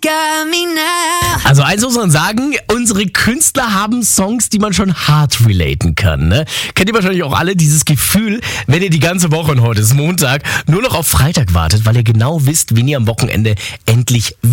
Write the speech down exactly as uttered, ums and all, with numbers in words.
got me now. Also eins muss man sagen, unsere Künstler haben Songs, die man schon hart relaten kann. Ne? Kennt ihr wahrscheinlich auch alle dieses Gefühl, wenn ihr die ganze Woche, und heute ist Montag, nur noch auf Freitag wartet, weil ihr genau wisst, wen ihr am Wochenende endlich